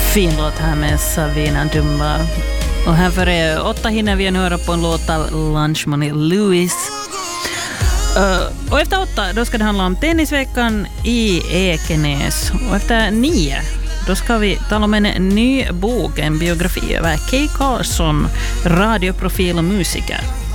Fin låt här med Savina Dumba. Och här före 8 hinner vi höra på en låt av Lunch Money Lewis. Och efter 8 då ska det handla om tennisveckan i Ekenäs. Och efter 9 då ska vi tala om en ny bok, en biografi över Kay Carson, radioprofil och musiker.